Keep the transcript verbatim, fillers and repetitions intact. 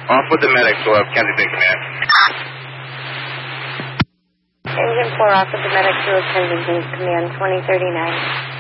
Off with the medic, so have Kensington Command. Engine four off with the medic to Kensington Command, twenty thirty-nine.